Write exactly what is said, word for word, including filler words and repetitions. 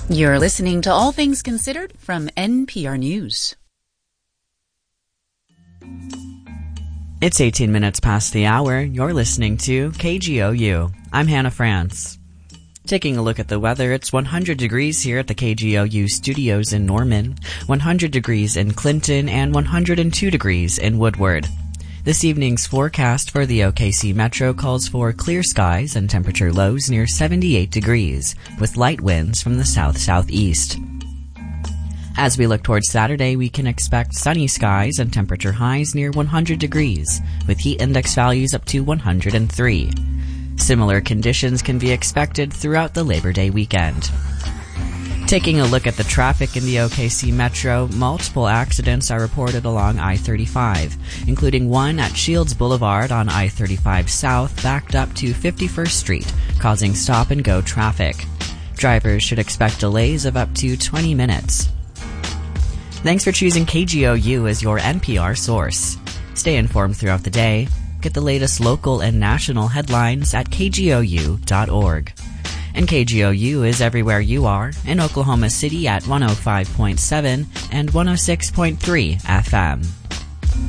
You're listening to All Things Considered from N P R News. It's eighteen minutes past the hour. You're listening to K G O U. I'm Hannah France. Taking a look at the weather, it's one hundred degrees here at the K G O U studios in Norman, one hundred degrees in Clinton, and one hundred two degrees in Woodward. This evening's forecast for the O K C Metro calls for clear skies and temperature lows near seventy-eight degrees, with light winds from the south-southeast. As we look towards Saturday, we can expect sunny skies and temperature highs near one hundred degrees, with heat index values up to one hundred three. Similar conditions can be expected throughout the Labor Day weekend. Taking a look at the traffic in the O K C Metro, multiple accidents are reported along I thirty-five, including one at Shields Boulevard on I thirty-five South backed up to fifty-first Street, causing stop-and-go traffic. Drivers should expect delays of up to twenty minutes. Thanks for choosing K G O U as your N P R source. Stay informed throughout the day. Get the latest local and national headlines at K G O U dot org. And K G O U is everywhere you are, in Oklahoma City at one oh five point seven and one oh six point three F M.